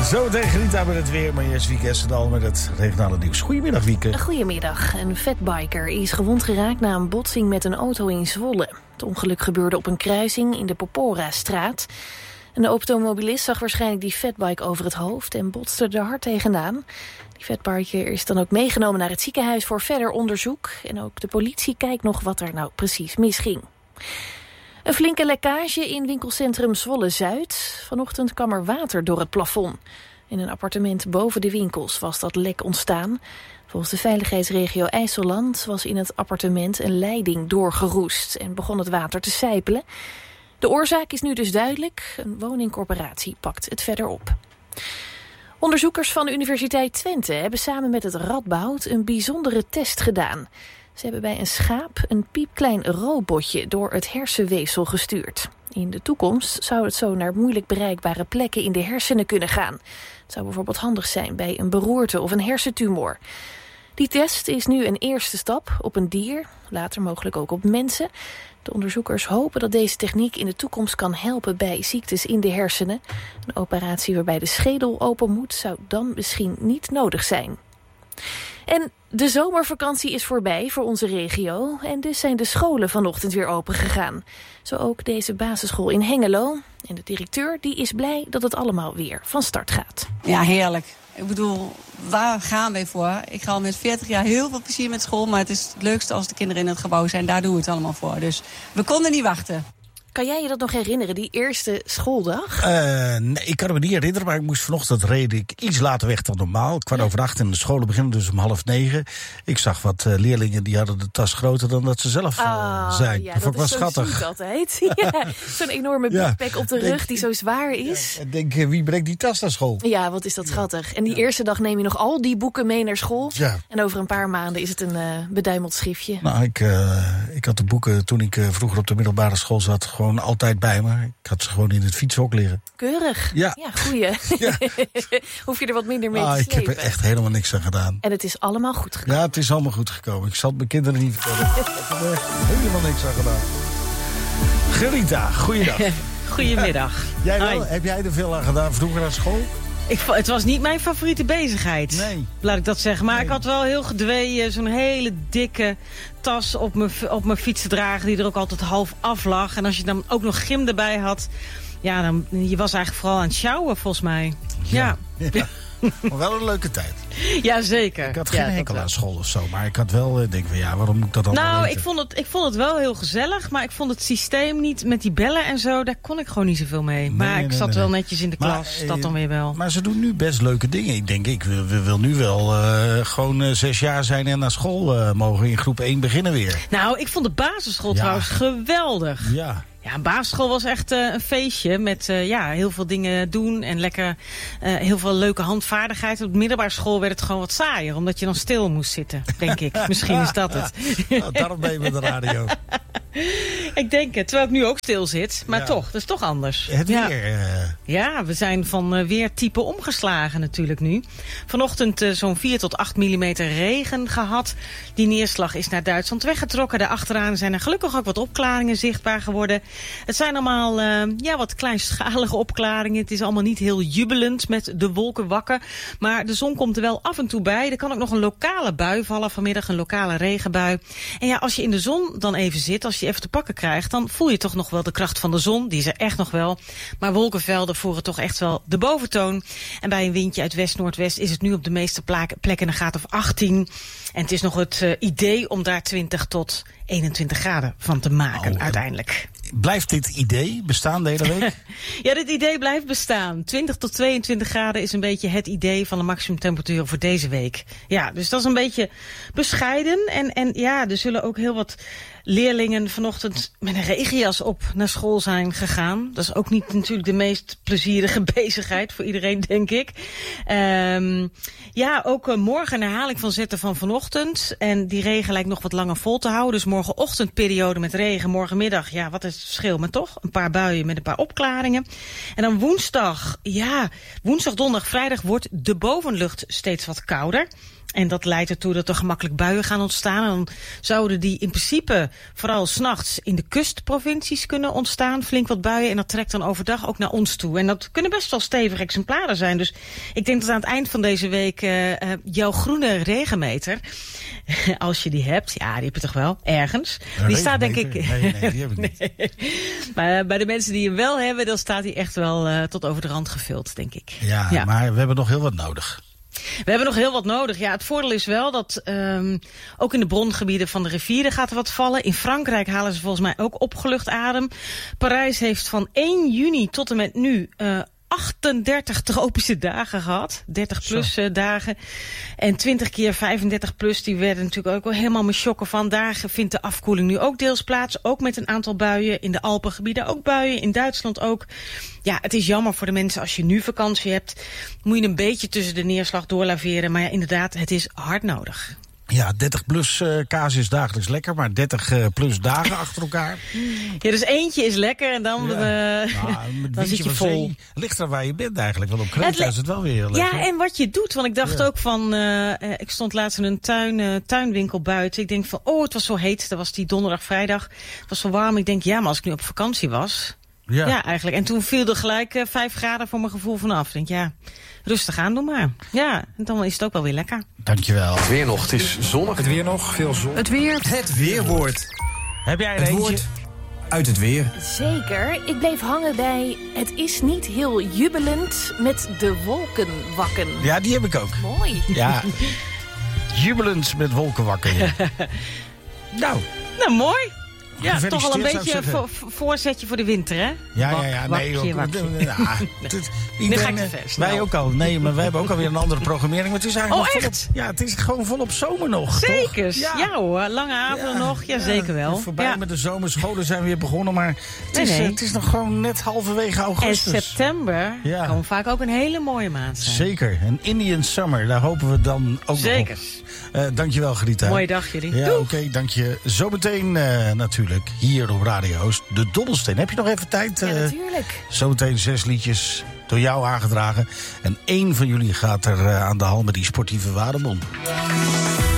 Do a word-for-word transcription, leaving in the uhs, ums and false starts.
Zo tegen Rita met het weer, maar eerst Wieke Essendal met het regionale nieuws. Goedemiddag, Wieke. Goedemiddag. Een fatbiker is gewond geraakt na een botsing met een auto in Zwolle. Het ongeluk gebeurde op een kruising in de Popora-straat. Een automobilist zag waarschijnlijk die fatbike over het hoofd en botste er hard tegenaan. Die fatbiker is dan ook meegenomen naar het ziekenhuis voor verder onderzoek. En ook de politie kijkt nog wat er nou precies misging. Een flinke lekkage in winkelcentrum Zwolle-Zuid. Vanochtend kwam er water door het plafond. In een appartement boven de winkels was dat lek ontstaan. Volgens de veiligheidsregio IJsseland was in het appartement een leiding doorgeroest en begon het water te sijpelen. De oorzaak is nu dus duidelijk. Een woningcorporatie pakt het verder op. Onderzoekers van de Universiteit Twente hebben samen met het Radboud een bijzondere test gedaan. Ze hebben bij een schaap een piepklein robotje door het hersenweefsel gestuurd. In de toekomst zou het zo naar moeilijk bereikbare plekken in de hersenen kunnen gaan. Het zou bijvoorbeeld handig zijn bij een beroerte of een hersentumor. Die test is nu een eerste stap op een dier, later mogelijk ook op mensen. De onderzoekers hopen dat deze techniek in de toekomst kan helpen bij ziektes in de hersenen. Een operatie waarbij de schedel open moet zou dan misschien niet nodig zijn. En de zomervakantie is voorbij voor onze regio en dus zijn de scholen vanochtend weer open gegaan. Zo ook deze basisschool in Hengelo. En de directeur die is blij dat het allemaal weer van start gaat. Ja, heerlijk. Ik bedoel, waar gaan wij voor? Ik ga al met veertig jaar heel veel plezier met school, maar het is het leukste als de kinderen in het gebouw zijn. Daar doen we het allemaal voor. Dus we konden niet wachten. Kan jij je dat nog herinneren, die eerste schooldag? Uh, nee, ik kan me niet herinneren, maar ik moest vanochtend reed ik iets later weg dan normaal. Kwart over acht en de scholen beginnen dus om half negen. Ik zag wat uh, leerlingen die hadden de tas groter dan dat ze zelf uh, ah, zijn. Ja, dat vond ik wel schattig. altijd. Ja, zo'n enorme ja, backpack op de denk, rug die zo zwaar is. Ja, ik denk, uh, wie brengt die tas naar school? Ja, wat is dat schattig. En die ja. eerste dag neem je nog al die boeken mee naar school. Ja. En over een paar maanden is het een uh, beduimeld schriftje. Nou, ik, uh, ik had de boeken toen ik uh, vroeger op de middelbare school zat gewoon altijd bij me. Ik had ze gewoon in het fietshok liggen. Keurig. Ja. Ja, goeie. Ja. Hoef je er wat minder mee ah, te slepen. Ik heb er echt helemaal niks aan gedaan. En het is allemaal goed gekomen. Ja, het is allemaal goed gekomen. Ik zal het mijn kinderen niet vertellen. Ik heb er echt helemaal niks aan gedaan. Gerita, goeiedag. Goedemiddag. Jij wel? Heb jij er veel aan gedaan vroeger aan school? Ik, het was niet mijn favoriete bezigheid. Nee. Laat ik dat zeggen. Maar nee. ik had wel heel gedwee zo'n hele dikke tas op mijn, op mijn fiets te dragen, die er ook altijd half af lag. En als je dan ook nog gym erbij had, ja, dan je was eigenlijk vooral aan het sjouwen, volgens mij. Ja. ja. ja. Maar wel een leuke tijd. Ja, zeker. Ik had geen ja, hekel aan school of zo, maar ik had wel uh, denk van ja, waarom moet ik dat dan Nou, ik vond, het, ik vond het wel heel gezellig, maar ik vond het systeem niet met die bellen en zo, daar kon ik gewoon niet zoveel mee. Nee, maar nee, ik nee, zat nee, wel nee. netjes in de maar, klas, dat dan weer wel. Maar ze doen nu best leuke dingen. Ik denk, ik wil, wil nu wel uh, gewoon uh, zes jaar zijn en naar school uh, mogen in groep één beginnen weer. Nou, ik vond de basisschool ja. trouwens geweldig. Ja. Ja, een basisschool was echt uh, een feestje met uh, ja, heel veel dingen doen en lekker uh, heel veel leuke handvaardigheid. Op de middelbare school werd het gewoon wat saaier, omdat je dan stil moest zitten, denk ik. Misschien is dat het. Nou, daarom ben je met de radio. Ik denk het, terwijl ik nu ook stil zit. Maar ja. toch, dat is toch anders. Het ja. weer. Uh... Ja, we zijn van uh, weertype omgeslagen natuurlijk nu. Vanochtend uh, zo'n vier tot acht millimeter regen gehad. Die neerslag is naar Duitsland weggetrokken. Daarachteraan zijn er gelukkig ook wat opklaringen zichtbaar geworden. Het zijn allemaal uh, ja, wat kleinschalige opklaringen. Het is allemaal niet heel jubelend met de wolken wakker. Maar de zon komt er wel af en toe bij. Er kan ook nog een lokale bui vallen vanmiddag, een lokale regenbui. En ja, als je in de zon dan even zit, als je even te pakken krijgt, dan voel je toch nog wel de kracht van de zon. Die is er echt nog wel. Maar wolkenvelden voeren toch echt wel de boventoon. En bij een windje uit west-noordwest is het nu op de meeste plekken een graad of achttien. En het is nog het uh, idee om daar twintig tot eenentwintig graden van te maken oh, uiteindelijk. Blijft dit idee bestaan de hele week? Ja, dit idee blijft bestaan. twintig tot tweeëntwintig graden is een beetje het idee van de maximumtemperatuur voor deze week. Ja, dus dat is een beetje bescheiden. En, en ja, er zullen ook heel wat leerlingen vanochtend met een regenjas op naar school zijn gegaan. Dat is ook niet natuurlijk de meest plezierige bezigheid voor iedereen, denk ik. Um, ja, ook uh, morgen een herhaling van zetten van vanochtend. En die regen lijkt nog wat langer vol te houden. Dus morgenochtendperiode met regen, morgenmiddag, ja, wat is het verschil? Maar toch, een paar buien met een paar opklaringen. En dan woensdag, ja, woensdag, donderdag, vrijdag wordt de bovenlucht steeds wat kouder. En dat leidt ertoe dat er gemakkelijk buien gaan ontstaan. En dan zouden die in principe vooral 's nachts in de kustprovincies kunnen ontstaan. Flink wat buien en dat trekt dan overdag ook naar ons toe. En dat kunnen best wel stevige exemplaren zijn. Dus ik denk dat aan het eind van deze week uh, uh, jouw groene regenmeter, als je die hebt, ja, die heb je toch wel ergens. Een die staat denk ik. Nee, nee, die heb ik niet. Nee. Maar uh, bij de mensen die hem wel hebben, dan staat hij echt wel uh, tot over de rand gevuld, denk ik. Ja, ja, maar we hebben nog heel wat nodig. We hebben nog heel wat nodig. Ja, het voordeel is wel dat um, ook in de brongebieden van de rivieren gaat er wat vallen. In Frankrijk halen ze volgens mij ook opgelucht adem. Parijs heeft van één juni tot en met nu uh, achtendertig tropische dagen gehad. dertig plus uh, dagen. En twintig keer vijfendertig plus, die werden natuurlijk ook wel helemaal met shocken van. Daar vindt de afkoeling nu ook deels plaats. Ook met een aantal buien. In de Alpengebieden ook buien. In Duitsland ook. Ja, het is jammer voor de mensen als je nu vakantie hebt. Moet je een beetje tussen de neerslag doorlaveren. Maar ja, inderdaad, het is hard nodig. Ja, dertig plus uh, kaas is dagelijks lekker, maar dertig uh, plus dagen achter elkaar. Ja, dus eentje is lekker en dan, ja. uh, nou, dan zit je vol. Zee, ligt er waar je bent eigenlijk, want op Kreta is het wel weer heel lekker. Ja, en wat je doet, want ik dacht ja. ook van, uh, ik stond laatst in een tuin, uh, tuinwinkel buiten. Ik denk van, oh, het was zo heet. Dat was die donderdag, vrijdag. Het was zo warm. Ik denk, ja, maar als ik nu op vakantie was. Ja, ja eigenlijk. En toen viel er gelijk uh, vijf graden voor mijn gevoel vanaf. Ik denk, ja, rustig aan, doe maar. Ja, en dan is het ook wel weer lekker. Dankjewel. Het weer nog, het is zonnig. Het weer nog, veel zon. Het weer. Het weerwoord. Heb jij er Het eentje? woord uit het weer. Zeker. Ik bleef hangen bij het is niet heel jubelend met de wolken wakken. Ja, die heb ik ook. Mooi. Ja, jubelend met wolken wakker. nou, Nou, mooi. Ja, toch al een gefeliciteerd, beetje zou ik een vo- voorzetje voor de winter, hè? Ja, Wak, ja, ja. wakje, Nee, ook, wakje. ja, het, het, Nu ga ik te iedereen, ver, eh, snel. wij ook al. Nee, maar wij hebben ook alweer een andere programmering. Maar het is eigenlijk Oh, nog echt? volop, ja, het is gewoon volop zomer nog. Zeker. toch? Ja, hoor. Lange avonden nog. Ja, zeker wel. Voorbij Ja. met de zomerscholen zijn weer begonnen. Maar het Nee, is, nee. eh, het is nog gewoon net halverwege En augustus. september Ja. kan vaak ook een hele mooie maand zijn. Zeker. Een Indian Summer. Daar hopen we dan ook Zeker. nog op. Uh, dankjewel, Grita. Mooie dag, jullie. Ja, Doeg. oké, okay, dank je. Zometeen uh, natuurlijk hier op Radio Oost. De Dobbelsteen. Heb je nog even tijd? Ja, Uh, natuurlijk. zometeen zes liedjes door jou aangedragen. En één van jullie gaat er uh, aan de hal met die sportieve waardebon.